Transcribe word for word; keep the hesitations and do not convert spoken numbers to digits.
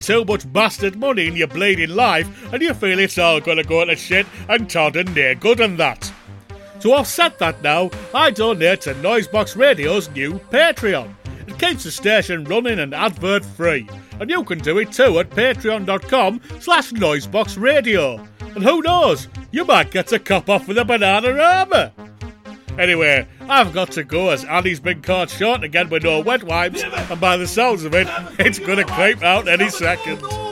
too much bastard money in your bleeding life and you feel it's all going to go to shit and Todd and near good and that. To offset that now, I donate to Noisebox Radio's new Patreon. It keeps the station running and advert free, and you can do it too at patreon.com slash noiseboxradio. And who knows, you might get a cop off with a Bananarama. Anyway, I've got to go as Annie's been caught short again with no wet wipes, and by the sounds of it, it's going to creep out any second.